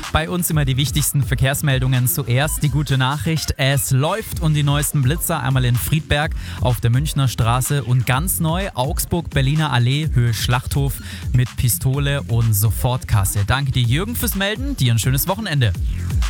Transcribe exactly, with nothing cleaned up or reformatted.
Bei uns immer die wichtigsten Verkehrsmeldungen. Zuerst die gute Nachricht. Es läuft und die neuesten Blitzer einmal in Friedberg auf der Münchner Straße und ganz neu Augsburg-Berliner Allee, Höhe Schlachthof mit Pistole und Sofortkasse. Danke dir, Jürgen, fürs Melden. Dir ein schönes Wochenende.